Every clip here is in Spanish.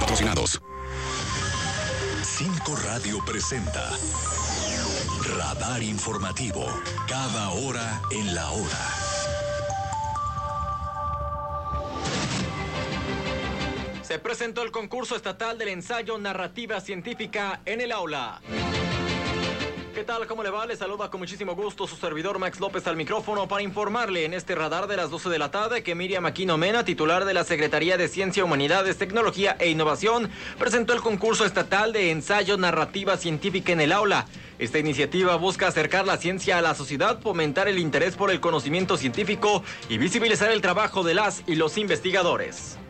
patrocinados. 5 Radio presenta Radar Informativo, cada hora en la hora. Se presentó el concurso estatal del ensayo Narrativa Científica en el aula. ¿Qué tal? ¿Cómo le va? Le saluda con muchísimo gusto su servidor Max López al micrófono para informarle en este radar de las 12 de la tarde que Miriam Aquino Mena, titular de la Secretaría de Ciencia, Humanidades, Tecnología e Innovación, presentó el concurso estatal de ensayo Narrativa Científica en el aula. Esta iniciativa busca acercar la ciencia a la sociedad, fomentar el interés por el conocimiento científico y visibilizar el trabajo de las y los investigadores.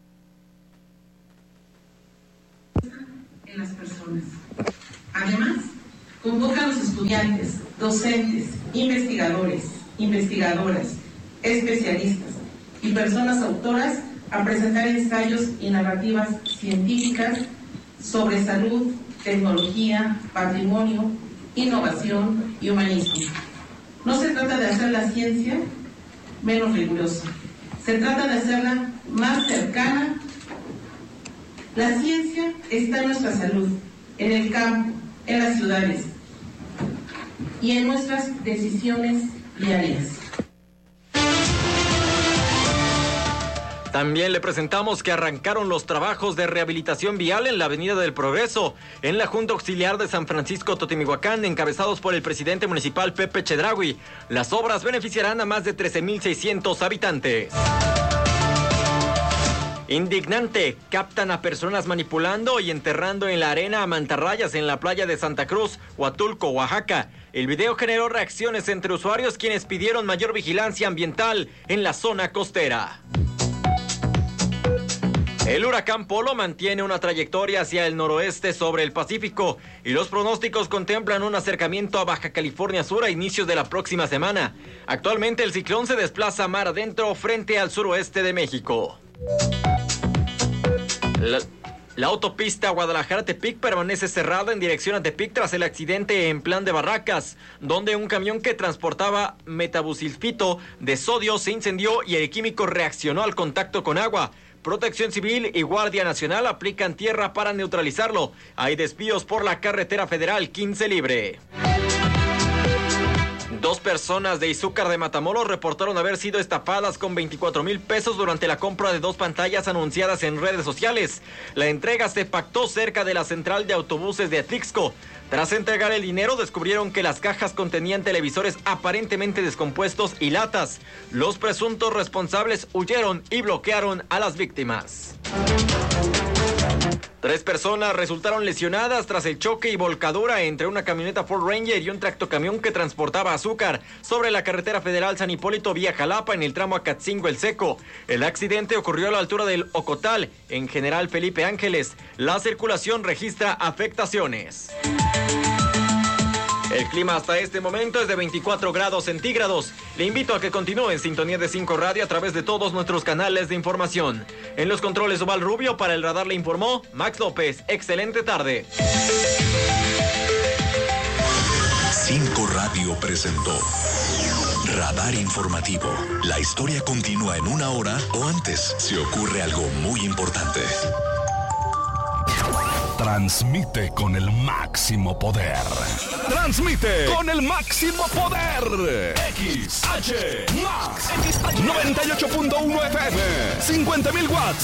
En las personas. Además, convoca a los estudiantes, docentes, investigadores, investigadoras, especialistas y personas autoras a presentar ensayos y narrativas científicas sobre salud, tecnología, patrimonio, innovación y humanismo. No se trata de hacer la ciencia menos rigurosa, se trata de hacerla más cercana. La ciencia está en nuestra salud, en el campo, en las ciudades y en nuestras decisiones diarias. También le presentamos que arrancaron los trabajos de rehabilitación vial en la Avenida del Progreso, en la Junta Auxiliar de San Francisco Totimihuacán, encabezados por el presidente municipal Pepe Chedraui. Las obras beneficiarán a más de 13,600 habitantes. Indignante, captan a personas manipulando y enterrando en la arena a mantarrayas en la playa de Santa Cruz, Huatulco, Oaxaca. El video generó reacciones entre usuarios quienes pidieron mayor vigilancia ambiental en la zona costera. El huracán Polo mantiene una trayectoria hacia el noroeste sobre el Pacífico y los pronósticos contemplan un acercamiento a Baja California Sur a inicios de la próxima semana. Actualmente el ciclón se desplaza mar adentro frente al suroeste de México. La autopista Guadalajara-Tepic permanece cerrada en dirección a Tepic tras el accidente en Plan de Barracas, donde un camión que transportaba metabusulfito de sodio se incendió y el químico reaccionó al contacto con agua. Protección Civil y Guardia Nacional aplican tierra para neutralizarlo. Hay desvíos por la carretera federal 15 libre. 2 personas de Izúcar de Matamoros reportaron haber sido estafadas con 24,000 pesos durante la compra de 2 pantallas anunciadas en redes sociales. La entrega se pactó cerca de la central de autobuses de Atlixco. Tras entregar el dinero, descubrieron que las cajas contenían televisores aparentemente descompuestos y latas. Los presuntos responsables huyeron y bloquearon a las víctimas. 3 personas resultaron lesionadas tras el choque y volcadura entre una camioneta Ford Ranger y un tractocamión que transportaba azúcar sobre la carretera federal San Hipólito vía Jalapa en el tramo Acatzingo El Seco. El accidente ocurrió a la altura del Ocotal, en General Felipe Ángeles. La circulación registra afectaciones. El clima hasta este momento es de 24 grados centígrados. Le invito a que continúe en sintonía de 5 Radio a través de todos nuestros canales de información. En los controles Oval Rubio, para el radar le informó Max López. Excelente tarde. 5 Radio presentó Radar Informativo. La historia continúa en 1 hora o antes si ocurre algo muy importante. Transmite con el máximo poder. Transmite con el máximo poder. XH Max 98.1 FM, 50,000 watts